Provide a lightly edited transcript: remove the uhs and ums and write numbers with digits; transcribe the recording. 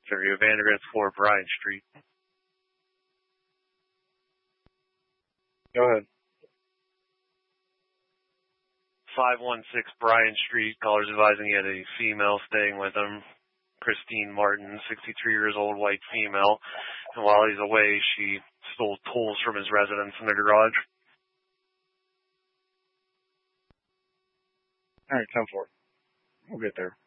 area, Vandergrift 4 Bryant Street. Go ahead. 516 Bryant Street. Caller's advising he had a female staying with him. Christine Martin, 63 years old, white female. And while he's away, she stole tools from his residence in the garage. All right, 10-4. We'll get there.